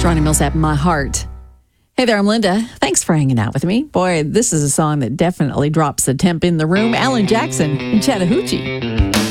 Ronnie Millsap, My Heart. Hey there, I'm Linda. Thanks for hanging out with me. Boy, this is a song that definitely drops the temp in the room. Alan Jackson and Chattahoochee.